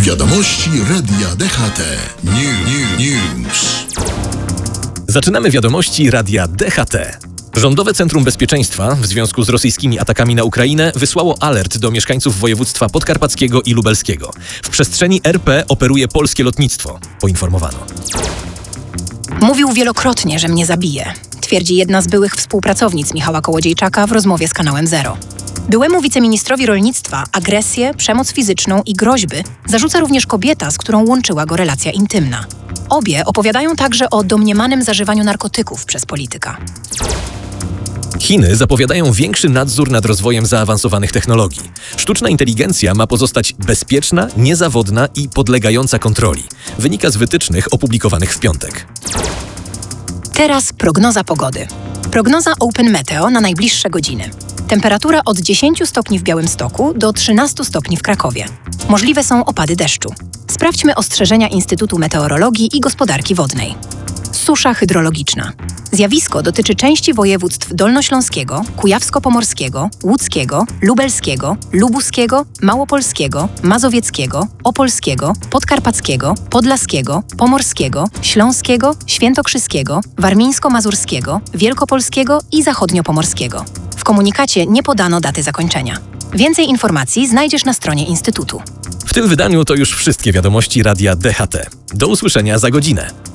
Wiadomości Radia DHT. News. Zaczynamy wiadomości Radia DHT. Rządowe Centrum Bezpieczeństwa w związku z rosyjskimi atakami na Ukrainę wysłało alert do mieszkańców województwa podkarpackiego i lubelskiego. W przestrzeni RP operuje polskie lotnictwo, poinformowano. Mówił wielokrotnie, że mnie zabije, twierdzi jedna z byłych współpracownic Michała Kołodziejczaka w rozmowie z kanałem Zero. Byłemu wiceministrowi rolnictwa agresję, przemoc fizyczną i groźby zarzuca również kobieta, z którą łączyła go relacja intymna. Obie opowiadają także o domniemanym zażywaniu narkotyków przez polityka. Chiny zapowiadają większy nadzór nad rozwojem zaawansowanych technologii. Sztuczna inteligencja ma pozostać bezpieczna, niezawodna i podlegająca kontroli. Wynika z wytycznych opublikowanych w piątek. Teraz prognoza pogody. Prognoza Open Meteo na najbliższe godziny. Temperatura od 10 stopni w Białymstoku do 13 stopni w Krakowie. Możliwe są opady deszczu. Sprawdźmy ostrzeżenia Instytutu Meteorologii i Gospodarki Wodnej. Susza hydrologiczna. Zjawisko dotyczy części województw dolnośląskiego, kujawsko-pomorskiego, łódzkiego, lubelskiego, lubuskiego, małopolskiego, mazowieckiego, opolskiego, podkarpackiego, podlaskiego, pomorskiego, śląskiego, świętokrzyskiego, warmińsko-mazurskiego, wielkopolskiego i zachodniopomorskiego. W komunikacie nie podano daty zakończenia. Więcej informacji znajdziesz na stronie Instytutu. W tym wydaniu to już wszystkie wiadomości Radia DHT. Do usłyszenia za godzinę.